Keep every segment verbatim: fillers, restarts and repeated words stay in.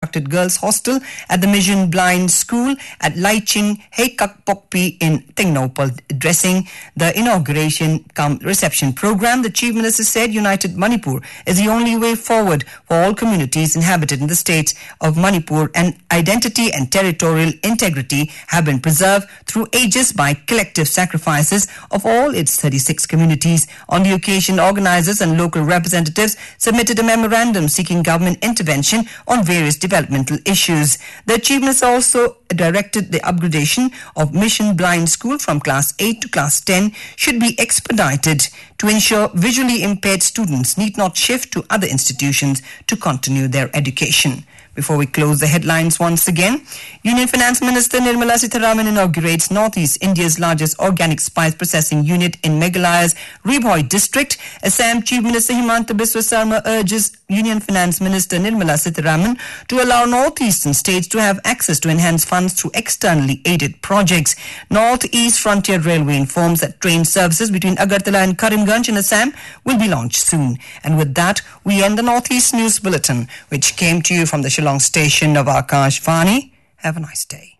constructed girls' hostel at the Mission Blind School at Laiching Heikakpokpi in Tengnopal, addressing the inauguration cum reception program. The Chief Minister said United Manipur is the only way forward for all communities inhabited in the state of Manipur, and identity and territorial integrity have been preserved through ages by collective sacrifices of all its thirty-six communities. On the occasion, organizers and local representatives submitted a memorandum seeking government intervention on various developmental issues. The Chief Minister also directed the upgradation of Mission Blind School from class eight to class ten should be expedited to ensure visually impaired students need not shift to other institutions to continue their education. Before we close the headlines once again, Union Finance Minister Nirmala Sitharaman inaugurates Northeast India's largest organic spice processing unit in Meghalaya's Ribhoi district. Assam Chief Minister Himanta Biswa Sarma urges Union Finance Minister Nirmala Sitharaman to allow northeastern states to have access to enhanced funds through externally aided projects. Northeast Frontier Railway informs that train services between Agartala and Karimganj in Assam will be launched soon. And with that, we end the Northeast News Bulletin, which came to you from the Shillong station of Akashvani. Have a nice day.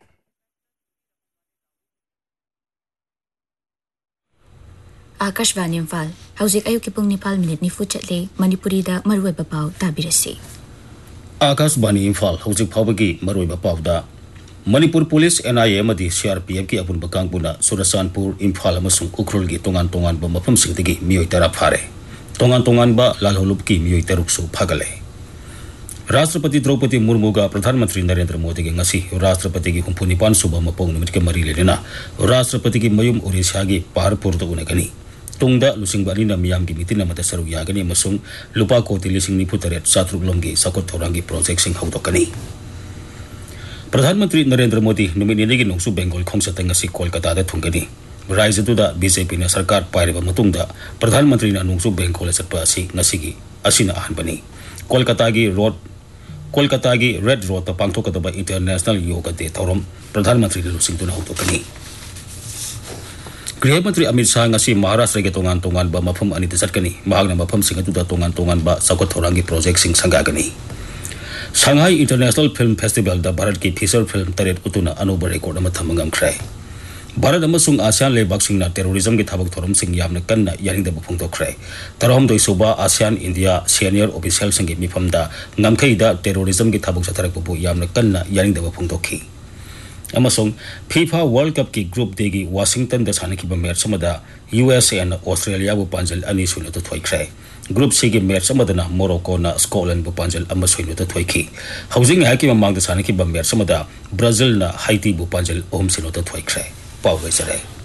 Akashvani Imphal, hauzik ayuki pung Nepal minute ni fuchatle Manipuri da marwai bapaw tabirasi. Akashvani Imphal, hauzik phawbagi marwai bapaw da Manipur Police N I A amadi C R P F ki apun bakang puna Surasanpur Imphal amasung Ukhrul gi tongan tongan ba mafam singdagi miyoi tara phare. Tongan tongan ba lalholub ki miyoi taruk su phagale. राष्ट्रपति द्रौपदी मुर्मू का प्रधानमंत्री नरेंद्र मोदी के ngasi राष्ट्रपति की हुंफुनिपान सुबह मपोंग निमित के मरी लेना राष्ट्रपति की मयुम ओडिशा की पारपुर तो उनगनी तुंगदा लुसिंगबानी न मियाम की मिति नमत सरुक यागनी मसुंग लुपा कोटी लिसिंग निफु तरेट सातरुक लोंगी सकोट थोरांगी प्रोजेक्ट सिंह हौदोकनी प्रधानमंत्री नरेंद्र मोदी नुमिनेने की नोंसु बेंगोल खोंगसत ngasi कोलकाता दा थुंगनी राज्य तुदा बीजेपी ने सरकार पाइरेबा मतुंगदा प्रधानमंत्री ना नोंसु बेंगोल सतपा असि ngasi gi asina ahanbani Kolkata की रोड कोलकाता की रेड रोड तो पांगथोकदबा इंटरनेशनल योगा डे थौरम प्रधानमंत्री लुसिंगतुना हौदोकनी गृह मंत्री अमित शाह ngasi महाराष्ट्र के तोंगान तोंगान बा मफम अनित चटकनी महागना मफम सिंह तुदा तोंगान तोंगान बा सकोट थौरांगी project Singh संगागनी Shanghai International Film Festival da Bharat की फीचर फिल्म तरेट उतुना अनोबा रिकॉर्ड अमा थमंगम ख्रै भारत अमसुंग आसियान लेबाक सिंगना टेररिज्म के थाबक थोरम सिंग यामना कन्ना यारिंगदब फुंगदोख्रै तरहम दोइसोबा आसियान इंडिया सीनियर ऑफिशियल सिंग मिफमदा ngamkhaiदा टेररिज्म के थाबक सथरकबु यामना कन्ना यारिंगदब फुंगदोखि अमसुंग फीफा वर्ल्ड कप की ग्रुप डे की वाशिंगटन दा सानकिबा match Samda USA and Australia बु पांजल अनि सुनो तो थोइख्रै ग्रुप सी की मैच समदना मोरोको ना स्कॉटलैंड बु पांजल अमा सुनो तो थोइखि हाउसिंग हाकी ममांग दा सानकिबा मैच समदा ब्राजील ना हाइटी बु पांजल ओम सुनो तो थोइख्रै पाउ